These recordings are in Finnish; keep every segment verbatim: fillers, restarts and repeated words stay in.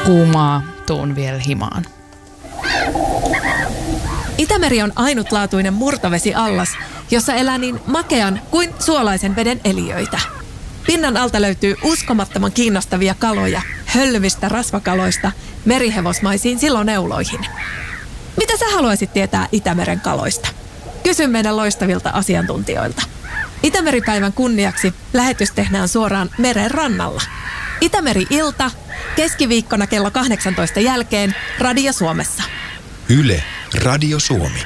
kuumaa, tuun vielä himaan. Itämeri on ainutlaatuinen murtovesiallas, jossa elää niin makean kuin suolaisen veden eliöitä. Pinnan alta löytyy uskomattoman kiinnostavia kaloja, hölvistä rasvakaloista merihevosmaisiin siloneuloihin. Mitä sä haluaisit tietää Itämeren kaloista? Kysy meidän loistavilta asiantuntijoilta. Itämeripäivän kunniaksi lähetys tehdään suoraan meren rannalla. Itämeri-ilta, keskiviikkona kello kahdeksantoista jälkeen Radio Suomessa. Yle, Radio Suomi.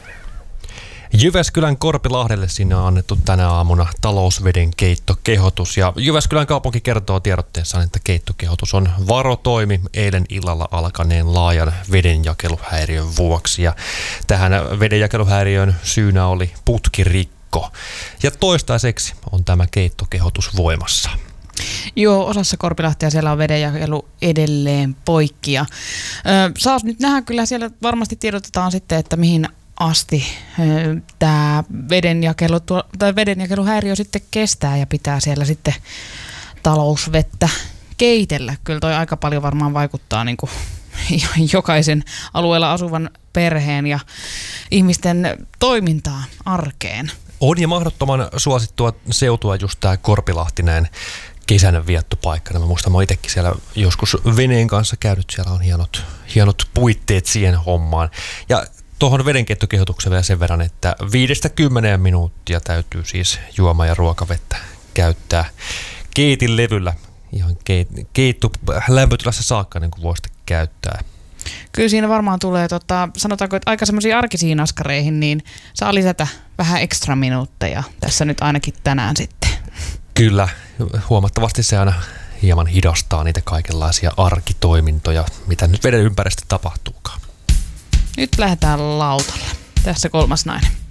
Jyväskylän Korpilahdelle sinne on annettu tänä aamuna talousveden keittokehotus. Ja Jyväskylän kaupunki kertoo tiedotteessaan, että keittokehotus on varotoimi eilen illalla alkaneen laajan vedenjakeluhäiriön vuoksi. Ja tähän vedenjakeluhäiriön syynä oli putkirikko. Ja toistaiseksi on tämä keittokehotus voimassa. Joo, osassa Korpilahtea siellä on vedenjakelu edelleen poikki. Ja, ö, saas nyt nähdä, kyllä siellä varmasti tiedotetaan sitten, että mihin asti ö, tämä vedenjakelu, tai vedenjakeluhäiriö sitten kestää ja pitää siellä sitten talousvettä keitellä. Kyllä toi aika paljon varmaan vaikuttaa niin kuin jokaisen alueella asuvan perheen ja ihmisten toimintaa arkeen. On ja mahdottoman suosittua seutua just tämä Korpilahti näin kesänä viettopaikkana. Mä muistan, mä oon itsekin siellä joskus veneen kanssa käynyt. Siellä on hienot, hienot puitteet siihen hommaan. Ja tuohon vedenkeittokehotukseen vielä sen verran, että viidestä kymmeneen minuuttia täytyy siis juoma- ja ruokavettä käyttää keitin levyllä. Ihan keitto lämpötilassa saakka niin kuin voi sitä käyttää. Kyllä siinä varmaan tulee, tota, sanotaanko, että aika semmoisiin arkisiin askareihin, niin saa lisätä vähän ekstra minuutteja tässä nyt ainakin tänään sitten. Kyllä, huomattavasti se aina hieman hidastaa niitä kaikenlaisia arkitoimintoja, mitä nyt veden ympäristössä tapahtuukaan. Nyt lähdetään lautalle. Tässä kolmas nainen.